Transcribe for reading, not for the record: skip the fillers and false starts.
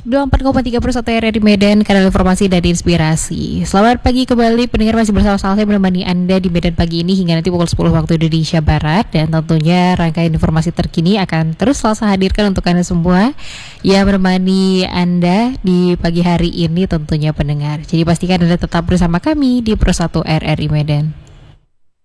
94,3 per 1 RRI Medan, kanal informasi dan inspirasi. Selamat pagi kembali pendengar, masih bersama saya menemani Anda di Medan pagi ini hingga nanti pukul 10 waktu Indonesia Barat. Dan tentunya rangkaian informasi terkini akan terus saya hadirkan untuk Anda semua yang menemani Anda di pagi hari ini tentunya pendengar. Jadi pastikan Anda tetap bersama kami di Pro 1 RRI Medan.